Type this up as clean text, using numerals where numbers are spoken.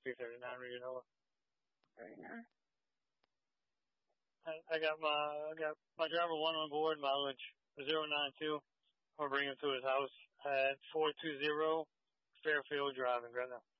339 Regadola. Very nice. I got my driver one on board, mileage 092. I'll bring him to his house at 420 Fairfield Drive in Gretna.